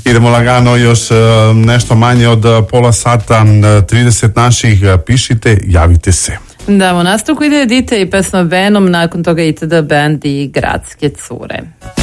Idemo lagano, još nešto manje od pola sata, 30 naših, pišite, javite se. Da, u nastavku ide Dite i pesma Venom, nakon toga itd. band i Gradske cure.